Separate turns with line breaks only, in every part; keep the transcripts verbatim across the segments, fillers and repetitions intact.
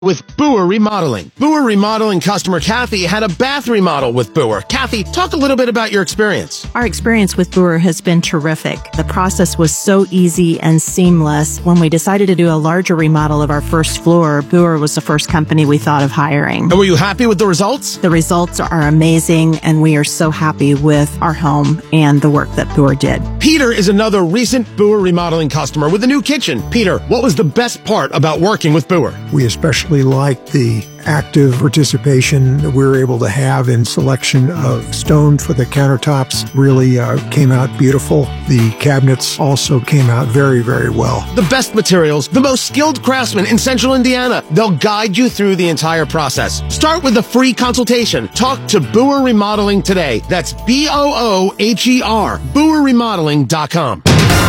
With Boer Remodeling. Boer Remodeling customer Kathy had a bath remodel with Boer. Kathy, talk a little bit about your experience.
Our experience with Boer has been terrific. The process was so easy and seamless. When we decided to do a larger remodel of our first floor, Boer was the first company we thought of hiring.
And were you happy with the results?
The results are amazing, and we are so happy with our home and the work that Boer did.
Peter is another recent Boer Remodeling customer with a new kitchen. Peter, what was the best part about working with Boer?
We especially like the active participation that we were able to have in selection of stone for the countertops. Really uh, came out beautiful. The cabinets also came out very, very well.
The best materials, the most skilled craftsmen in Central Indiana. They'll guide you through the entire process. Start with a free consultation. Talk to Boer Remodeling today. That's B O O H E R, boer remodeling dot com.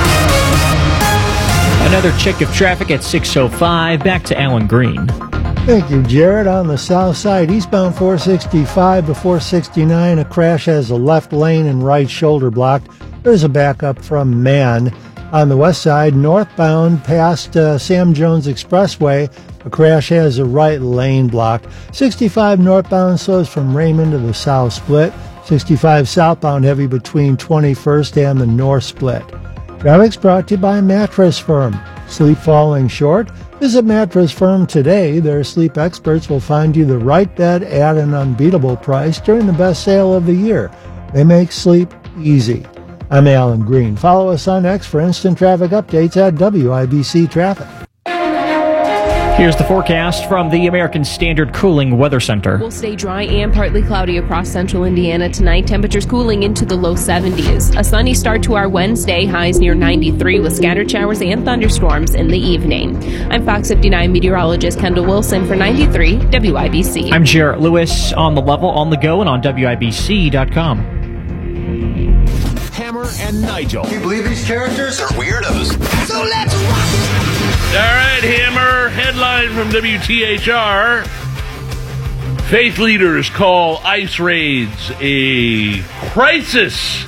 Another check of traffic at six oh five. Back to Alan Green.
Thank you, Jared. On the south side, eastbound four sixty-five to four sixty-nine, a crash has a left lane and right shoulder blocked. There's a backup from Man. On the west side, northbound past uh, Sam Jones Expressway, a crash has a right lane blocked. sixty-five northbound slows from Raymond to the south split. sixty-five southbound heavy between twenty-first and the north split. Traffic's brought to you by Mattress Firm. Sleep falling short? Visit Mattress Firm today. Their sleep experts will find you the right bed at an unbeatable price during the best sale of the year. They make sleep easy. I'm Alan Green. Follow us on X for instant traffic updates at W I B C Traffic.
Here's the forecast from the American Standard Cooling Weather Center.
We'll stay dry and partly cloudy across central Indiana tonight. Temperatures cooling into the low seventies. A sunny start to our Wednesday. Highs near ninety-three with scattered showers and thunderstorms in the evening. I'm Fox fifty-nine meteorologist Kendall Wilson for ninety-three W I B C.
I'm Jarrett Lewis on the level, on the go, and on W I B C dot com.
Hammer and Nigel.
Can you believe these characters are weirdos?
So let's rock!
All right, Hammer, headline from W T H R. Faith leaders call ICE raids a crisis.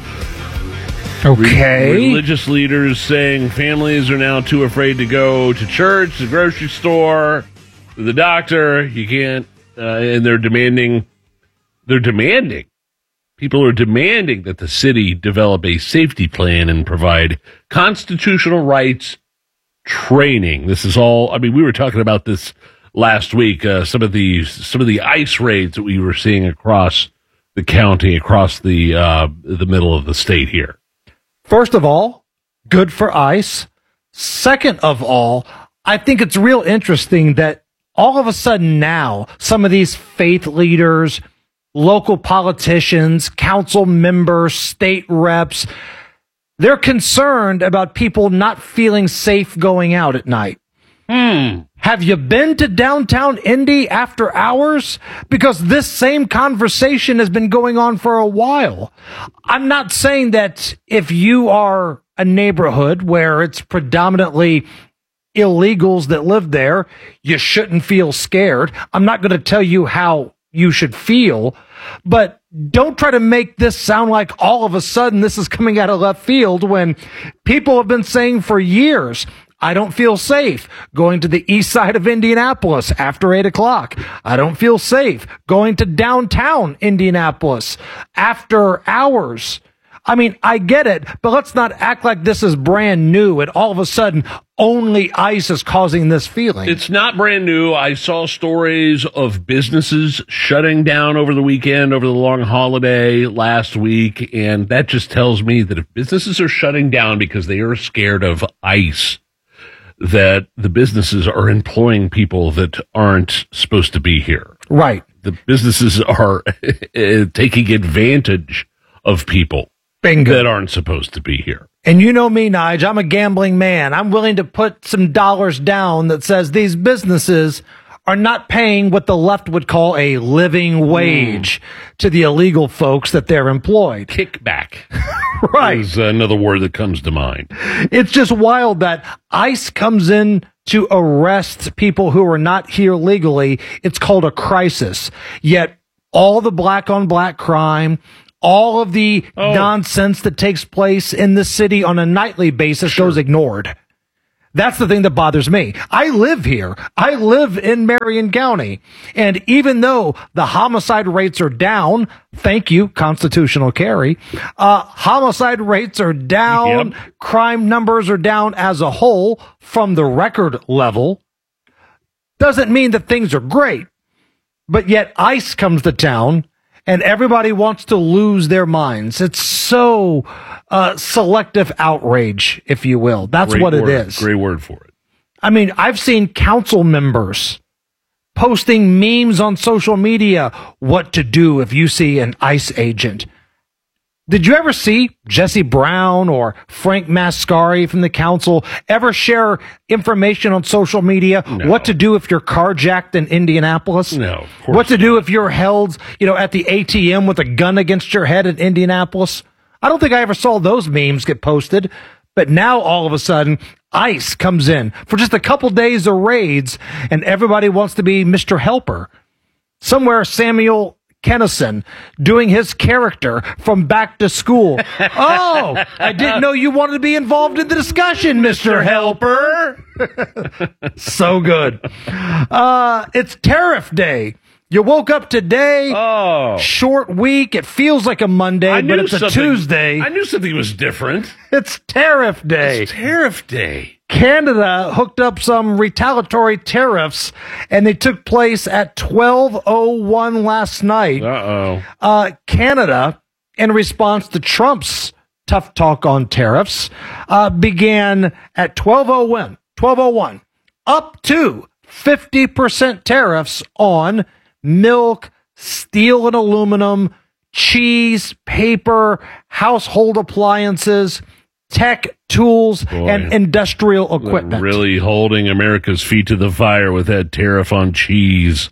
Okay.
Re- religious leaders saying families are now too afraid to go to church, the grocery store, the doctor. You can't, uh, and they're demanding, they're demanding, people are demanding that the city develop a safety plan and provide constitutional rights training. This is all, I mean, we were talking about this last week, uh, some of the some of the ICE raids that we were seeing across the county, across the uh, the middle of the state here.
First of all, good for ICE. Second of all, I think it's real interesting that all of a sudden now, some of these faith leaders, local politicians, council members, state reps, they're concerned about people not feeling safe going out at night.
Hmm.
Have you been to downtown Indy after hours? Because this same conversation has been going on for a while. I'm not saying that if you are a neighborhood where it's predominantly illegals that live there, you shouldn't feel scared. I'm not going to tell you how you should feel, but don't try to make this sound like all of a sudden this is coming out of left field when people have been saying for years, I don't feel safe going to the east side of Indianapolis after eight o'clock. I don't feel safe going to downtown Indianapolis after hours. I mean, I get it, but let's not act like this is brand new and all of a sudden only ICE is causing this feeling.
It's not brand new. I saw stories of businesses shutting down over the weekend, over the long holiday last week, and that just tells me that if businesses are shutting down because they are scared of ICE, that the businesses are employing people that aren't supposed to be here.
Right.
The businesses are taking advantage of people
Bingo.
that aren't supposed to be here.
And you know me, Nige, I'm a gambling man. I'm willing to put some dollars down that says these businesses are not paying what the left would call a living wage mm. to the illegal folks that they're employed.
Kickback.
Right.
Is another word that comes to mind.
It's just wild that ICE comes in to arrest people who are not here legally. It's called a crisis. Yet all the black on black crime, all of the oh. nonsense that takes place in the city on a nightly basis sure. goes ignored. That's the thing that bothers me. I live here. I live in Marion County. And even though the homicide rates are down, thank you, constitutional carry, uh, homicide rates are down, yep. Crime numbers are down as a whole from the record level, doesn't mean that things are great. But yet ICE comes to town and everybody wants to lose their minds. It's so uh, selective outrage, if you will. That's
Great
what
word.
it is.
Great word for it.
I mean, I've seen council members posting memes on social media, what to do if you see an ICE agent. Did you ever see Jesse Brown or Frank Mascari from the council ever share information on social media?
No.
What to do if you're carjacked in Indianapolis?
No, of course
What to
not.
do if you're held, you know, at the A T M with a gun against your head in Indianapolis? I don't think I ever saw those memes get posted. But now all of a sudden, ICE comes in for just a couple days of raids, and everybody wants to be Mister Helper. Somewhere Samuel Kennison doing his character from Back to School. Oh, I didn't know you wanted to be involved in the discussion, Mister Helper. So good. Uh, it's Tariff Day. You woke up today,
oh.
short week. It feels like a Monday,
I
but it's a Tuesday.
I knew something was different.
It's Tariff Day.
It's Tariff Day.
Canada hooked up some retaliatory tariffs, and they took place at twelve oh one last night.
Uh-oh.
Uh, Canada, in response to Trump's tough talk on tariffs, uh, began at twelve oh one, twelve oh one, up to fifty percent tariffs on milk, steel and aluminum, cheese, paper, household appliances, tech, tools,
Boy,
and industrial equipment.
Really holding America's feet to the fire with that tariff on cheese.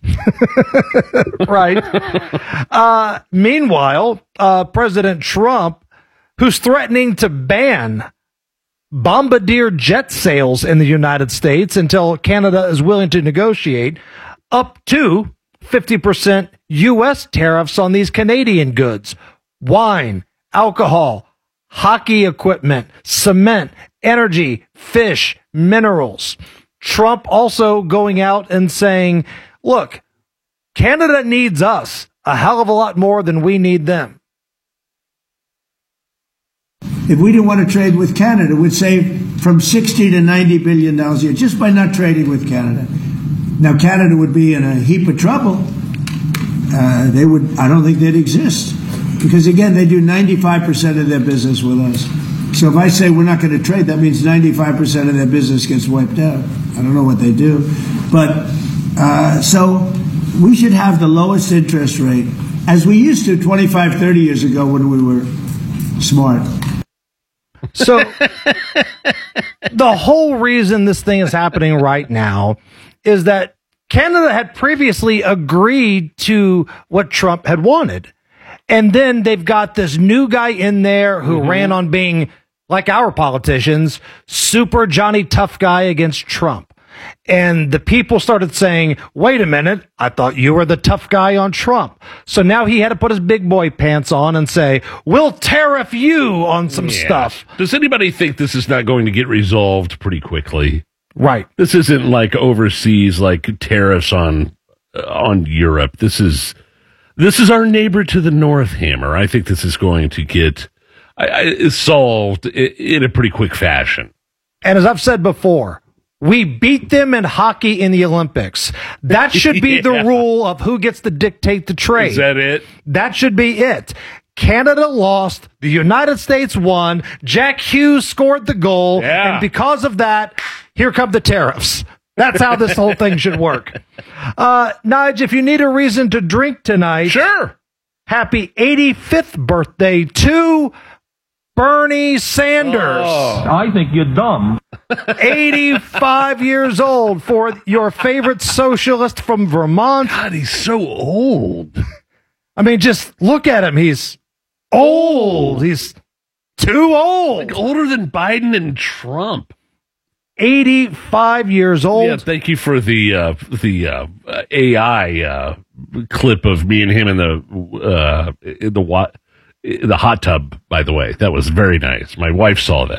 Right. Uh, meanwhile, uh, President Trump, who's threatening to ban Bombardier jet sales in the United States until Canada is willing to negotiate, up to fifty percent U S tariffs on these Canadian goods, wine, alcohol, hockey equipment, cement, energy, fish, minerals. Trump also going out and saying, look, Canada needs us a hell of a lot more than we need them.
If we didn't want to trade with Canada, we'd save from sixty to ninety billion dollars a year just by not trading with Canada. Now, Canada would be in a heap of trouble. Uh, they would, I don't think they'd exist. Because, again, they do ninety-five percent of their business with us. So if I say we're not going to trade, that means ninety-five percent of their business gets wiped out. I don't know what they do. But uh, so we should have the lowest interest rate, as we used to twenty-five, thirty years ago when we were smart.
So the whole reason this thing is happening right now is that Canada had previously agreed to what Trump had wanted. And then they've got this new guy in there who mm-hmm. ran on being, like our politicians, super Johnny tough guy against Trump. And the people started saying, wait a minute, I thought you were the tough guy on Trump. So now he had to put his big boy pants on and say, we'll tariff you on some yeah. stuff.
Does anybody think this is not going to get resolved pretty quickly?
Right.
This isn't like overseas, like tariffs on uh, on Europe. This is this is our neighbor to the north, Hammer. I think this is going to get I, I, solved in, in a pretty quick fashion.
And as I've said before, we beat them in hockey in the Olympics. That should be yeah. the rule of who gets to dictate the trade.
Is that it?
That should be it. Canada lost. The United States won. Jack Hughes scored the goal.
Yeah.
And because of that, here come the tariffs. That's how this whole thing should work. Uh, Nige, if you need a reason to drink tonight.
Sure.
Happy eighty-fifth birthday to Bernie Sanders.
Oh.
I think you're dumb.
eighty-five years old for your favorite socialist from Vermont.
God, he's so old.
I mean, just look at him. He's old. He's too old.
Like older than Biden and Trump.
eighty-five years old.
Yeah, thank you for the uh, the uh, A I uh, clip of me and him in the uh, in the what the hot tub. By the way, that was very nice. My wife saw that.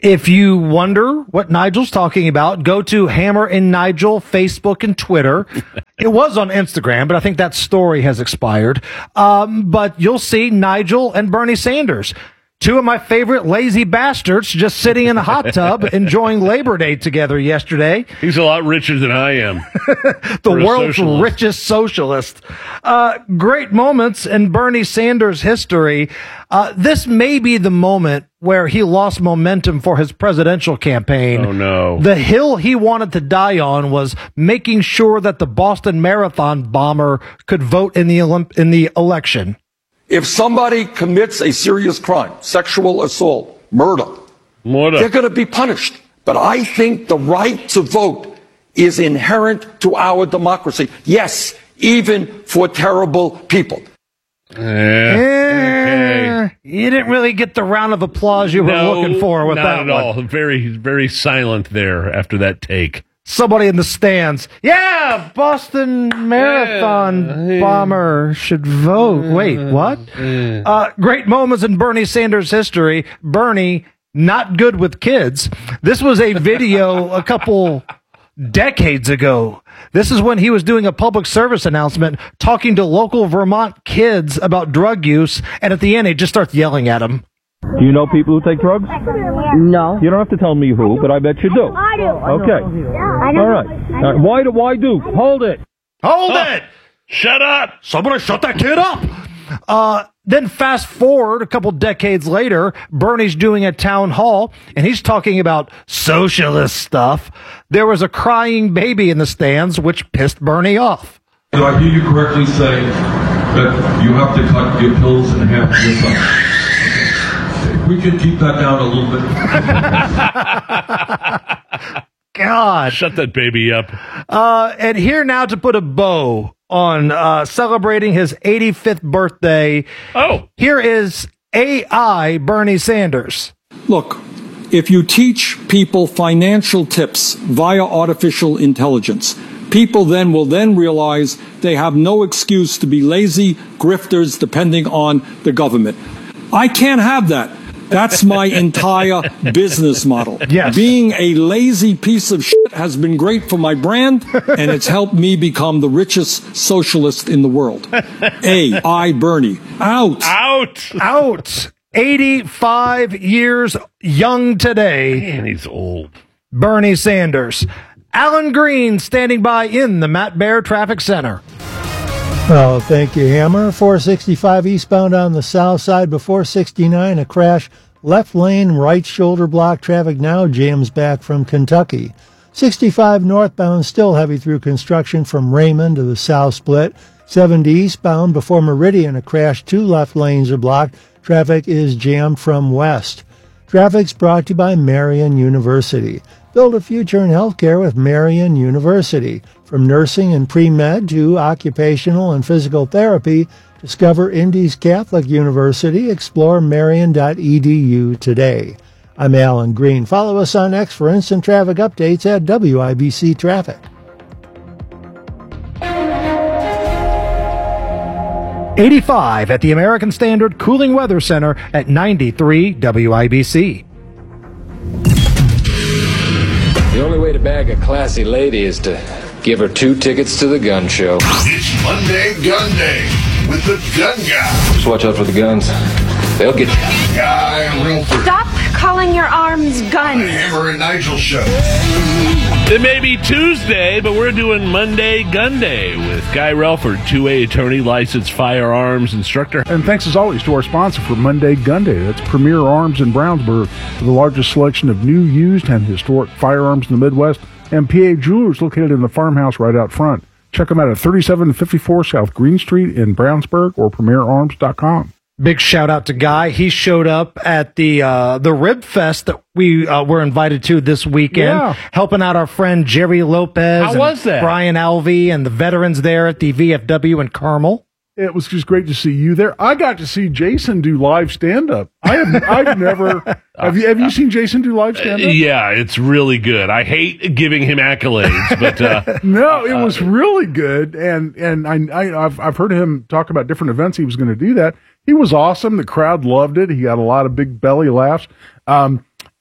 If you wonder what Nigel's talking about, go to Hammer and Nigel, Facebook and Twitter. It was on Instagram, but I think that story has expired. Um, but you'll see Nigel and Bernie Sanders, two of my favorite lazy bastards, just sitting in a hot tub enjoying Labor Day together yesterday.
He's a lot richer than I am.
The world's socialist. richest socialist. Uh, great moments in Bernie Sanders' history. Uh, this may be the moment where he lost momentum for his presidential campaign.
Oh, no.
The hill he wanted to die on was making sure that the Boston Marathon bomber could vote in the Olymp- in the election.
If somebody commits a serious crime, sexual assault, murder,
murder.
they're going to be punished. But I think the right to vote is inherent to our democracy. Yes, even for terrible people.
Eh, okay.
You didn't really get the round of applause you were
no,
looking for with
not
that
at
one.
all. Very, very silent there after that take.
Somebody in the stands. Yeah, Boston Marathon
yeah.
bomber should vote. Wait, what? Uh, great moments in Bernie Sanders' history. Bernie, not good with kids. This was a video a couple decades ago. This is when he was doing a public service announcement, talking to local Vermont kids about drug use, and at the end, he just starts yelling at them.
Do you know people who take drugs?
No.
You don't have to tell me who, but I bet you do.
I do.
Okay.
I know.
All right. All right. Why do why do? Hold it.
Hold
oh,
it.
Shut up.
Somebody shut that kid up. Uh, then fast forward a couple decades later, Bernie's doing a town hall, and he's talking about socialist stuff. There was a crying baby in the stands, which pissed Bernie off.
Do I hear you correctly say that you have to cut your pills in half yourself? We can keep that down a little bit.
God.
Shut that baby up.
Uh, and here now to put a bow on uh, celebrating his eighty-fifth birthday.
Oh.
Here is A I Bernie Sanders.
Look, if you teach people financial tips via artificial intelligence, people then will then realize they have no excuse to be lazy grifters depending on the government. I can't have that. That's my entire business model.
Yes.
Being a lazy piece of shit has been great for my brand, and it's helped me become the richest socialist in the world. A I Bernie. Out.
Out.
Out. eighty-five years young today.
Man, he's old.
Bernie Sanders. Alan Green standing by in the Matt Baer Traffic Center.
Well, thank you, Hammer. four sixty-five eastbound on the south side before sixty-nine, a crash. Left lane, right shoulder block. Traffic now jams back from Kentucky. sixty-five northbound, still heavy through construction from Raymond to the south split. seventy eastbound before Meridian, a crash. Two left lanes are blocked. Traffic is jammed from west. Traffic's brought to you by Marian University. Build a future in healthcare with Marian University. From nursing and pre-med to occupational and physical therapy, discover Indy's Catholic University. Explore marian dot e d u today. I'm Alan Green. Follow us on X for instant traffic updates at W I B C Traffic.
eighty-five at the American Standard Cooling Weather Center at ninety-three W I B C.
The only way to bag a classy lady is to give her two tickets to the gun show.
It's Monday Gun Day with the Gun Guy.
Just watch out for the guns. They'll get you.
Guy Relford.
Stop calling your arms guns.
Hammer and Nigel Show.
It may be Tuesday, but we're doing Monday Gun Day with Guy Relford, two A attorney, licensed firearms instructor.
And thanks as always to our sponsor for Monday Gun Day. That's Premier Arms in Brownsburg, with the largest selection of new, used, and historic firearms in the Midwest. And P A Jewelers located in the farmhouse right out front. Check them out at thirty-seven fifty-four South Green Street in Brownsburg or premier arms dot com.
Big shout out to Guy. He showed up at the uh, the Rib Fest that we uh, were invited to this weekend,
yeah.
helping out our friend Jerry Lopez.
How
and
was that?
Brian Alvey and the veterans there at the V F W in Carmel.
It was just great to see you there. I got to see Jason do live stand-up. I have I've never have you have you seen Jason do live stand-up?
Uh, yeah, it's really good. I hate giving him accolades, but uh,
no, it was really good. And and I, I I've I've heard him talk about different events he was going to do that. He was awesome. The crowd loved it. He got a lot of big belly laughs. Um,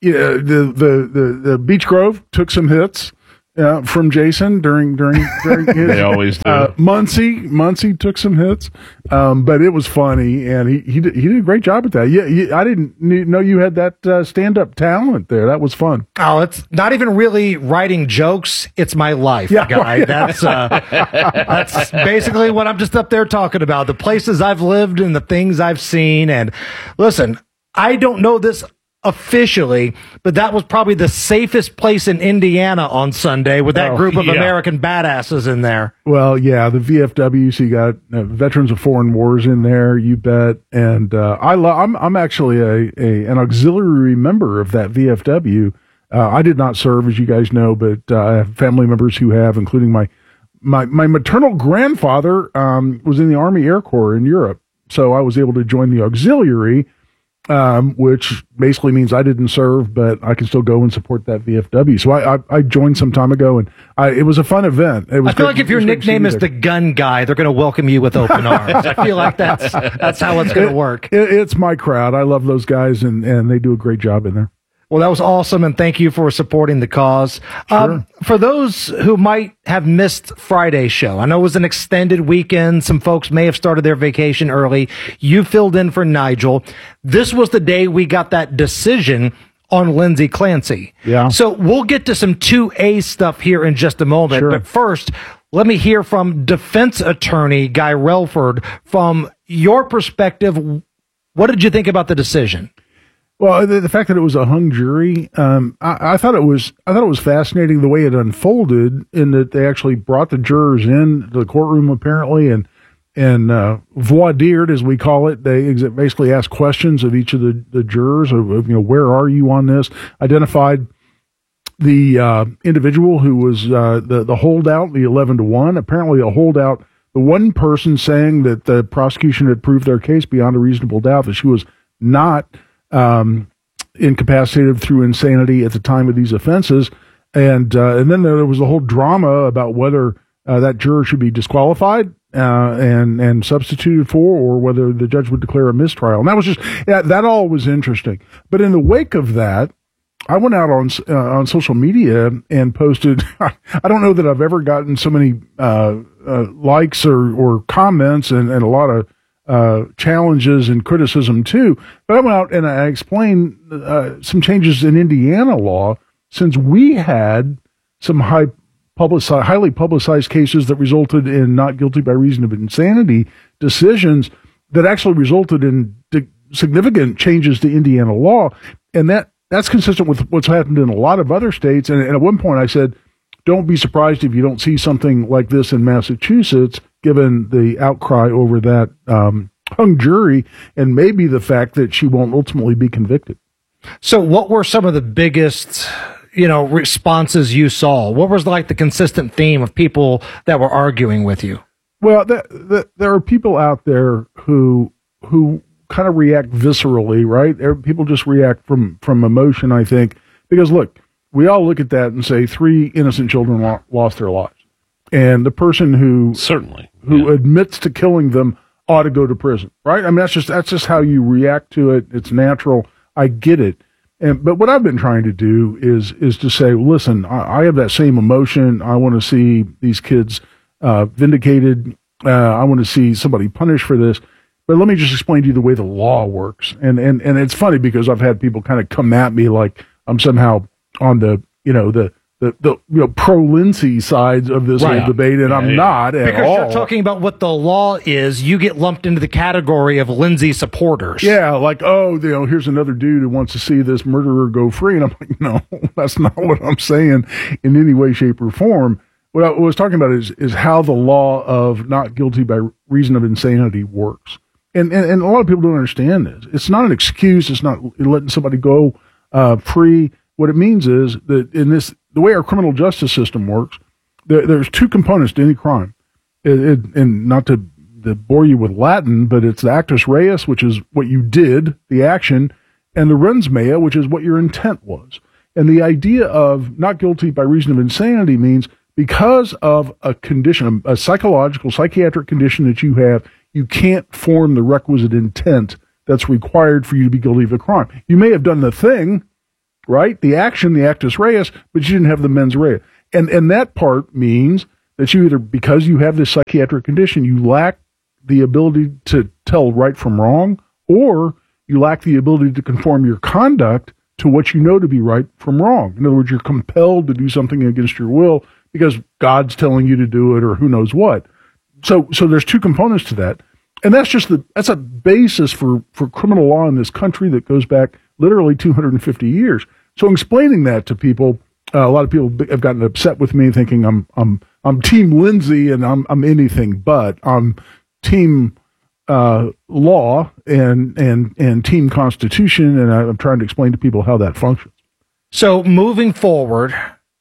yeah, the, the, the, the Beech Grove took some hits. Uh, from Jason during during during his,
they always do.
Uh, Muncie Muncie took some hits, um, but it was funny, and he he did, he did a great job at that. Yeah, yeah, I didn't know you had that uh, stand up talent there. That was fun.
Oh, it's not even really writing jokes; it's my life,
yeah,
guy.
Yeah.
That's uh, that's basically what I'm just up there talking about. The places I've lived and the things I've seen. And listen, I don't know this officially, but that was probably the safest place in Indiana on Sunday with that
oh,
group of
yeah.
American badasses in there.
Well, yeah, the V F W. So you got uh, Veterans of Foreign Wars in there, you bet. And uh, I love. I'm I'm actually a, a an auxiliary member of that V F W. Uh, I did not serve, as you guys know, but uh, I have family members who have, including my my my maternal grandfather um, was in the Army Air Corps in Europe, so I was able to join the auxiliary. Um, which basically means I didn't serve, but I can still go and support that V F W. So I, I, I joined some time ago, and I, it was a fun event. It was
I feel
great,
like if your nickname is the gun guy, they're going to welcome you with open arms. I feel like that's that's how it's going to work.
It, it's my crowd. I love those guys, and, and they do a great job in there.
Well, that was awesome, and thank you for supporting the cause.
Sure.
Um, for those who might have missed Friday's show, I know it was an extended weekend. Some folks may have started their vacation early. You filled in for Nigel. This was the day we got that decision on Lindsay Clancy.
Yeah.
So we'll get to some two A stuff here in just a moment.
Sure.
But first, let me hear from defense attorney Guy Relford. From your perspective, what did you think about the decision?
Well, the, the fact that it was a hung jury, um, I, I thought it was, I thought it was fascinating the way it unfolded, in that they actually brought the jurors in to the courtroom apparently, and and uh, voir dired, as we call it. They ex- basically asked questions of each of the, the jurors of, of, you know, where are you on this? Identified the uh, individual who was uh, the the holdout, the eleven to one. Apparently, a holdout. The one person saying that the prosecution had proved their case beyond a reasonable doubt that she was not Um, incapacitated through insanity at the time of these offenses, and uh, and then there was a whole drama about whether uh, that juror should be disqualified uh, and and substituted for, or whether the judge would declare a mistrial. And that was just yeah, that all was interesting. But in the wake of that, I went out on uh, on social media and posted. I don't know that I've ever gotten so many uh, uh, likes or or comments and, and a lot of uh, challenges and criticism too. But I went out and I explained uh, some changes in Indiana law, since we had some high publicized, highly publicized cases that resulted in not guilty by reason of insanity decisions that actually resulted in di- significant changes to Indiana law. And that, that's consistent with what's happened in a lot of other states. And, and at one point I said, don't be surprised if you don't see something like this in Massachusetts, given the outcry over that um, hung jury, and maybe the fact that she won't ultimately be convicted.
So what were some of the biggest, you know, responses you saw? What was like the consistent theme of people that were arguing with you?
Well, the, the, there are people out there who who kind of react viscerally, right? There, people just react from, from emotion, I think, because look, we all look at that and say three innocent children lo- lost their lives. And the person who
certainly
who yeah. admits to killing them ought to go to prison, right? I mean, that's just that's just how you react to it. It's natural. I get it. And but what I've been trying to do is is to say, listen, I, I have that same emotion. I want to see these kids uh, vindicated. Uh, I want to see somebody punished for this. But let me just explain to you the way the law works. And and and it's funny because I've had people kind of come at me like I'm somehow on the, you know, the the, the you know, pro-Lindsay sides of this
right.
whole debate, and yeah, I'm yeah. not at
because
all.
You're talking about what the law is, you get lumped into the category of Lindsay supporters.
Yeah, like, oh, you know, here's another dude who wants to see this murderer go free, and I'm like, no, that's not what I'm saying in any way, shape, or form. What I was talking about is is how the law of not guilty by reason of insanity works. And, and, and a lot of people don't understand this. It's not an excuse. It's not letting somebody go uh, free. What it means is that in this, the way our criminal justice system works, there, there's two components to any crime. It, it, and not to, to bore you with Latin, but it's the actus reus, which is what you did, the action, and the rens mea, which is what your intent was. And the idea of not guilty by reason of insanity means because of a condition, a psychological, psychiatric condition that you have, you can't form the requisite intent that's required for you to be guilty of a crime. You may have done the thing, right? The action, the actus reus, but you didn't have the mens rea. And, and that part means that you either, because you have this psychiatric condition, you lack the ability to tell right from wrong, or you lack the ability to conform your conduct to what you know to be right from wrong. In other words, you're compelled to do something against your will because God's telling you to do it or who knows what. So, so there's two components to that. And that's just the, that's a basis for, for criminal law in this country that goes back literally two hundred fifty years. So explaining that to people, uh, a lot of people have gotten upset with me thinking I'm, I'm, I'm Team Lindsay and I'm, I'm anything but. I'm Team uh, law and, and, and Team Constitution. And I'm trying to explain to people how that functions.
So moving forward,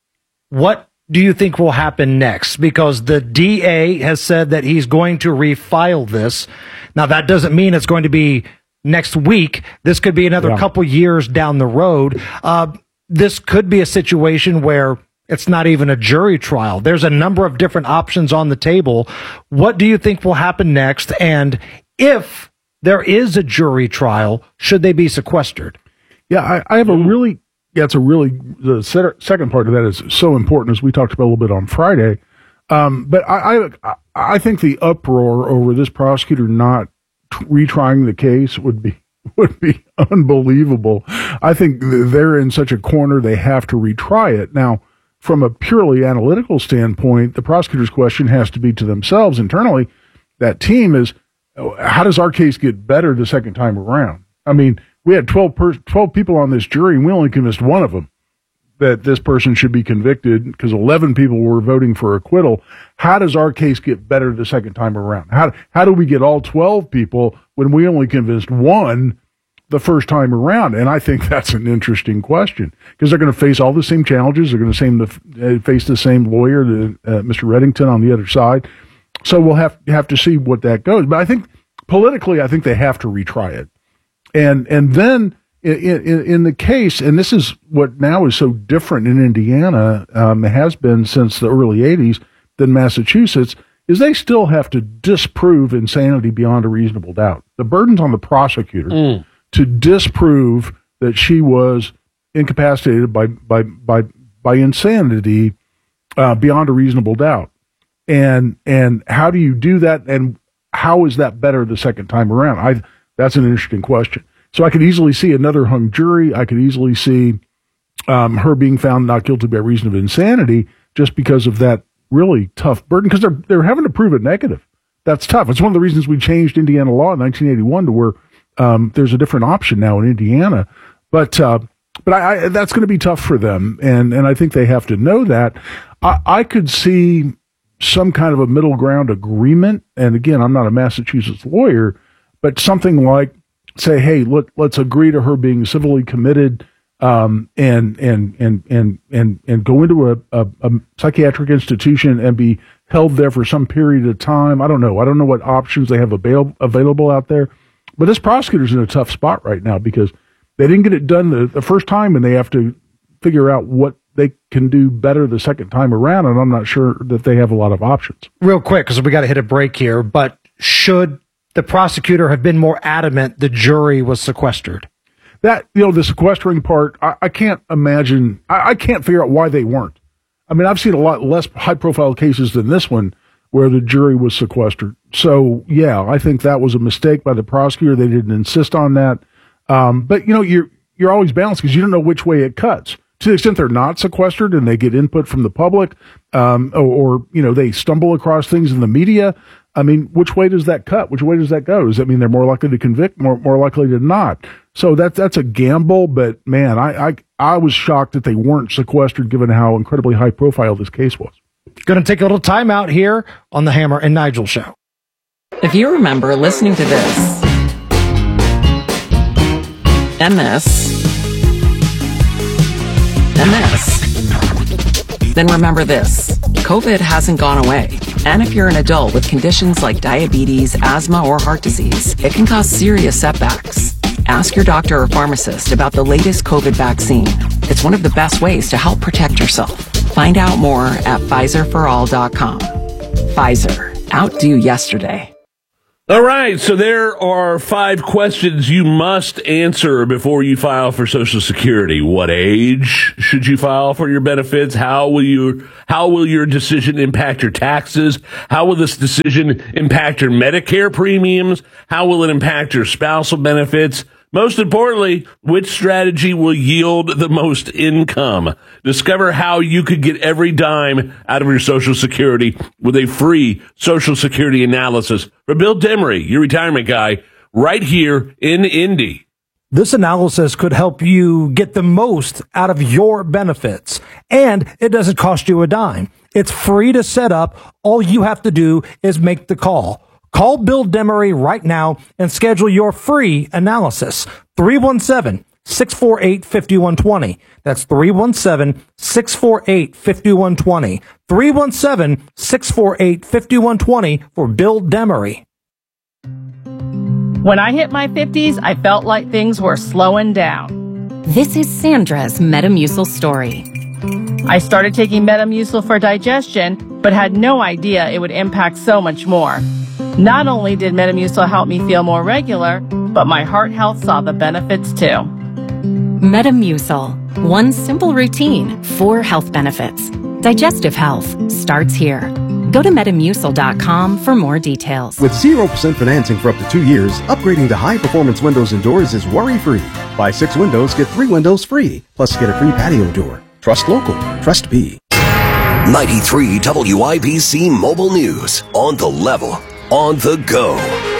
what do you think will happen next? Because the D A has said that he's going to refile this. Now, that doesn't mean it's going to be next week. This could be another yeah. couple years down the road. Uh, this could be a situation where it's not even a jury trial. There's a number of different options on the table. What do you think will happen next? And if there is a jury trial, should they be sequestered?
Yeah, I, I have a really... Yeah, it's a really, the second part of that is so important, as we talked about a little bit on Friday. Um, but I, I, I think the uproar over this prosecutor not retrying the case would be, would be unbelievable. I think they're in such a corner, they have to retry it. Now, from a purely analytical standpoint, the prosecutor's question has to be to themselves internally. That team is, how does our case get better the second time around? I mean, we had twelve, per- twelve people on this jury, and we only convinced one of them that this person should be convicted because eleven people were voting for acquittal. How does our case get better the second time around? How, how do we get all twelve people when we only convinced one the first time around? And I think that's an interesting question because they're going to face all the same challenges. They're going to face the same lawyer, the, uh, Mister Reddington, on the other side. So we'll have, have to see what that goes. But I think politically, I think they have to retry it. And and then in, in, in the case, and this is what now is so different in Indiana, um, it has been since the early eighties than Massachusetts, is they still have to disprove insanity beyond a reasonable doubt. The burden's on the prosecutor mm. to disprove that she was incapacitated by by by by insanity uh, beyond a reasonable doubt. And and how do you do that? And how is that better the second time around? I. That's an interesting question. So I could easily see another hung jury. I could easily see um, her being found not guilty by reason of insanity just because of that really tough burden, because they're they're having to prove a negative. That's tough. It's one of the reasons we changed Indiana law in nineteen eighty-one to where um, there's a different option now in Indiana. But uh, but I, I, that's going to be tough for them, and and I think they have to know that. I, I could see some kind of a middle ground agreement. And again, I'm not a Massachusetts lawyer. But something like, say, hey, look, let's agree to her being civilly committed, um, and and and and and and go into a, a, a psychiatric institution and be held there for some period of time. I don't know. I don't know what options they have avail- available out there. But this prosecutor's in a tough spot right now because they didn't get it done the, the first time, and they have to figure out what they can do better the second time around. And I'm not sure that they have a lot of options.
Real quick, because we got to hit a break here. But should the prosecutor have been more adamant the jury was sequestered? That,
you know, the sequestering part, I, I can't imagine, I, I can't figure out why they weren't. I mean, I've seen a lot less high-profile cases than this one where the jury was sequestered. So, yeah, I think that was a mistake by the prosecutor. They didn't insist on that. Um, but, you know, you're, you're always balanced because you don't know which way it cuts. To the extent they're not sequestered and they get input from the public, um, or, or, you know, they stumble across things in the media, I mean, which way does that cut? Which way does that go? Does that mean they're more likely to convict, more more likely to not? So that's that's a gamble. But man, I, I I was shocked that they weren't sequestered, given how incredibly high profile this case was.
Going to take a little time out here on the Hammer and Nigel show.
If you remember listening to this and this and this, then remember this: COVID hasn't gone away. And if you're an adult with conditions like diabetes, asthma, or heart disease, it can cause serious setbacks. Ask your doctor or pharmacist about the latest COVID vaccine. It's one of the best ways to help protect yourself. Find out more at Pfizer for all dot com. Pfizer. Outdo yesterday.
All right, so there are five questions you must answer before you file for Social Security. What age should you file for your benefits? How will you, how will your decision impact your taxes? How will this decision impact your Medicare premiums? How will it impact your spousal benefits? Most importantly, which strategy will yield the most income? Discover how you could get every dime out of your Social Security with a free Social Security analysis from Bill Demery, your retirement guy, right here in Indy.
This analysis could help you get the most out of your benefits, and it doesn't cost you a dime. It's free to set up. All you have to do is make the call. Call Bill Demery right now and schedule your free analysis. three one seven, six four eight, five one two zero. That's three one seven, six four eight, five one two zero. three one seven, six four eight, five one two zero for Bill Demery.
When I hit my fifties, I felt like things were slowing down.
This is Sandra's Metamucil story.
I started taking Metamucil for digestion, but had no idea it would impact so much more. Not only did Metamucil help me feel more regular, but my heart health saw the benefits too.
Metamucil. One simple routine, four health benefits. Digestive health starts here. Go to metamucil dot com for more details.
With zero percent financing for up to two years, upgrading to high-performance windows and doors is worry-free. Buy six windows, get three windows free. Plus, get a free patio door. Trust local. Trust B.
ninety-three W I B C Mobile News. On the level. On the go.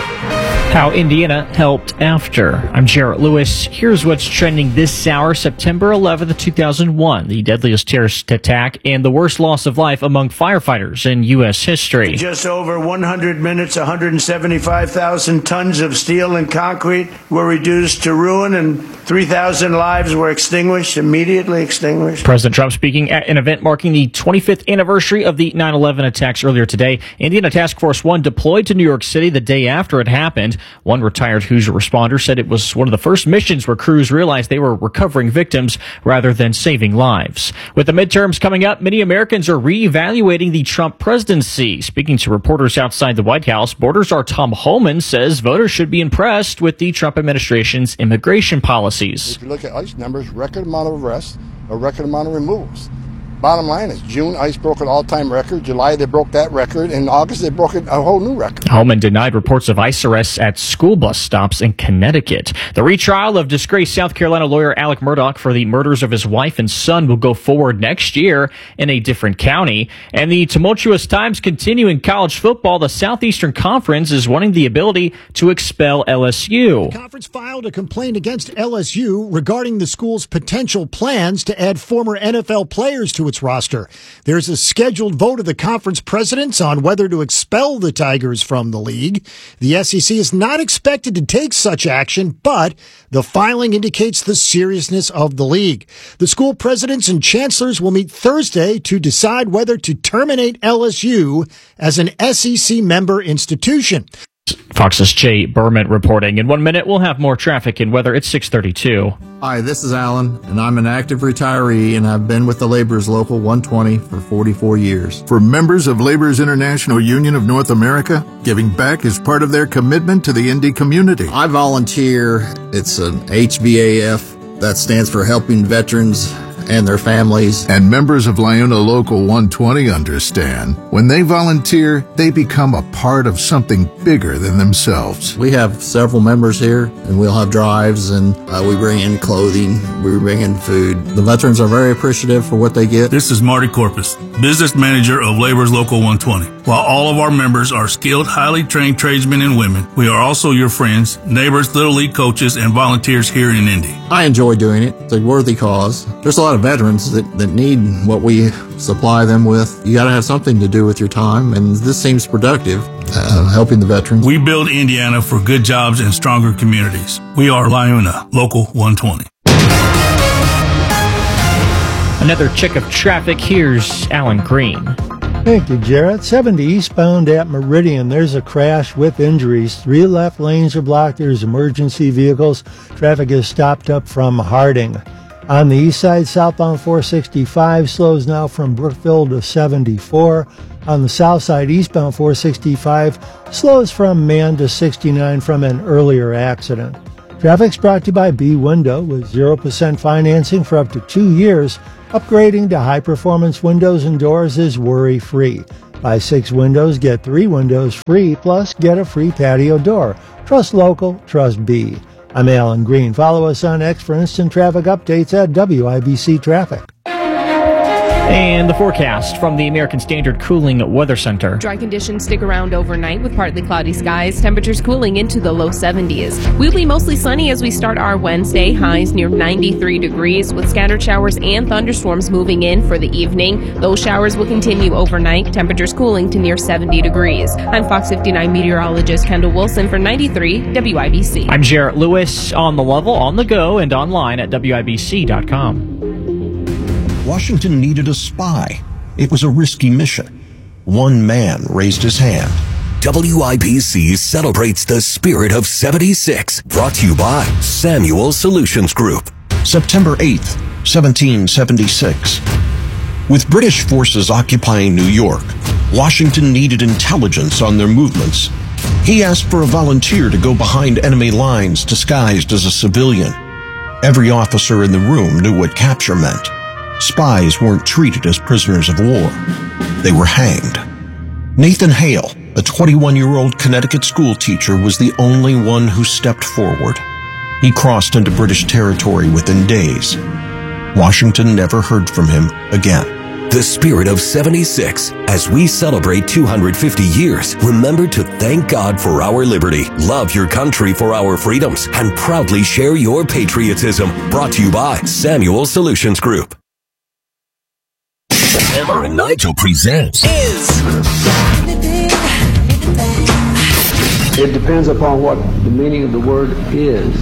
How Indiana helped after. I'm Jarrett Lewis. Here's what's trending this hour, September eleventh, two thousand one, the deadliest terrorist attack and the worst loss of life among firefighters in U S history.
Just over one hundred minutes, one hundred seventy-five thousand tons of steel and concrete were reduced to ruin, and three thousand lives were extinguished, immediately extinguished.
President Trump speaking at an event marking the twenty-fifth anniversary of the nine eleven attacks earlier today. Indiana Task Force One deployed to New York City the day after it happened. One retired Hoosier responder said it was one of the first missions where crews realized they were recovering victims rather than saving lives. With the midterms coming up, many Americans are reevaluating the Trump presidency. Speaking to reporters outside the White House, Border Czar Tom Homan says voters should be impressed with the Trump administration's immigration policies.
If you look at ICE numbers, record amount of arrests, a record amount of removals. Bottom line is June, ICE broke an all-time record. July, they broke that record. In August, they broke a whole new record.
Homan denied reports of ICE arrests at school bus stops in Connecticut. The retrial of disgraced South Carolina lawyer Alec Murdaugh for the murders of his wife and son will go forward next year in a different county. And the tumultuous times continue in college football. The Southeastern Conference is wanting the ability to expel L S U.
The conference filed a complaint against L S U regarding the school's potential plans to add former N F L players to its roster. There's a scheduled vote of the conference presidents on whether to expel the Tigers from the league. The S E C is not expected to take such action, but the filing indicates the seriousness of the league. The school presidents and chancellors will meet Thursday to decide whether to terminate L S U as an S E C member institution.
Fox's Jay Berman reporting. In one minute, we'll have more traffic and weather. It's six thirty-two.
Hi, this is Alan, and I'm an active retiree, and I've been with the Laborers Local one twenty for forty-four years.
For members of Laborers International Union of North America, giving back is part of their commitment to the Indy community.
I volunteer. It's an H V A F. That stands for Helping Veterans and their families.
And members of Liona Local one twenty understand. When they volunteer, they become a part of something bigger than themselves.
We have several members here, and we'll have drives, and uh, we bring in clothing, we bring in food. The veterans are very appreciative for what they get.
This is Marty Corpus, business manager of Laborers Local one twenty. While all of our members are skilled, highly trained tradesmen and women, we are also your friends, neighbors, Little League coaches, and volunteers here in Indy.
I enjoy doing it. It's a worthy cause. There's a lot of veterans that, that need what we supply them with. You got to have something to do with your time, and this seems productive, uh, helping the veterans.
We build Indiana for good jobs and stronger communities. We are Liona Local one twenty.
Another check of traffic. Here's Alan Green.
Thank you, Jarrett. seventy eastbound at Meridian. There's a crash with injuries. Three left lanes are blocked. There's emergency vehicles. Traffic is stopped up from Harding. On the east side, southbound four sixty-five slows now from Brookville to seventy-four. On the south side, eastbound four sixty-five slows from Man to sixty-nine from an earlier accident. Traffic's brought to you by B Window with zero percent financing for up to two years. Upgrading to high-performance windows and doors is worry-free. Buy six windows, get three windows free, plus get a free patio door. Trust local, trust B. I'm Alan Green. Follow us on X for instant traffic updates at W I B C Traffic.
And the forecast from the American Standard Cooling Weather Center.
Dry conditions stick around overnight with partly cloudy skies. Temperatures cooling into the low seventies. We'll be mostly sunny as we start our Wednesday. Highs near ninety-three degrees with scattered showers and thunderstorms moving in for the evening. Those showers will continue overnight. Temperatures cooling to near seventy degrees. I'm Fox fifty-nine meteorologist Kendall Wilson for ninety-three W I B C.
I'm Jarrett Lewis on the level, on the go, and online at W I B C dot com.
Washington needed a spy. It was a risky mission. One man raised his hand.
W I B C celebrates the spirit of seventy-six. Brought to you by Samuel Solutions Group.
September eighth, seventeen seventy-six. With British forces occupying New York, Washington needed intelligence on their movements. He asked for a volunteer to go behind enemy lines disguised as a civilian. Every officer in the room knew what capture meant. Spies weren't treated as prisoners of war. They were hanged. Nathan Hale, a twenty-one-year-old Connecticut school teacher, was the only one who stepped forward. He crossed into British territory within days. Washington never heard from him again.
The spirit of seventy-six. As we celebrate two hundred fifty years, remember to thank God for our liberty, love your country for our freedoms, and proudly share your patriotism. Brought to you by Samuel Solutions Group. Hammer and Nigel presents Is.
It depends upon what the meaning of the word is.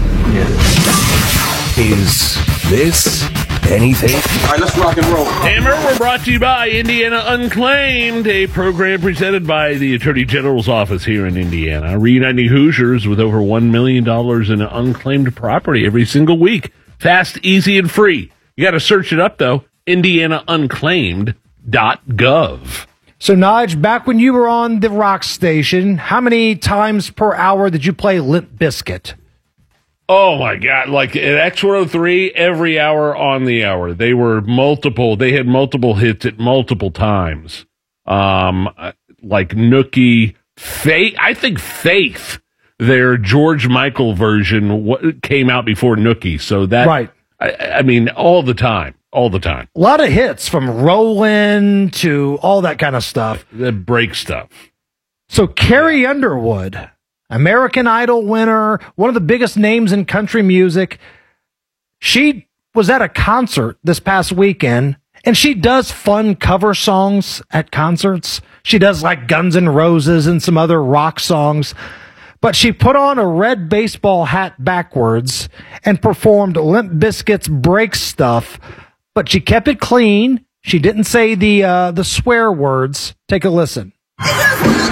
Is this anything?
All right, let's rock and roll.
Hammer, we're brought to you by Indiana Unclaimed, a program presented by the Attorney General's office here in Indiana, reuniting Hoosiers with over one million dollars in unclaimed property every single week. Fast, easy, and free. You got to search it up, though. indiana unclaimed dot gov.
So, Nige, back when you were on the rock station, how many times per hour did you play Limp Bizkit?
Oh, my God. Like at X one oh three, every hour on the hour. They were multiple. They had multiple hits at multiple times. Um, like Nookie, Faith. I think Faith, their George Michael version, what came out before Nookie. So that,
right.
I, I mean, all the time. All the time.
A lot of hits from Rollin' to all that kind of stuff.
The break stuff.
So Carrie Underwood, American Idol winner, one of the biggest names in country music. She was at a concert this past weekend, and she does fun cover songs at concerts. She does like Guns N' Roses and some other rock songs. But she put on a red baseball hat backwards and performed Limp Bizkit's Break Stuff. But she kept it clean. She didn't say the uh, the swear words. Take a listen.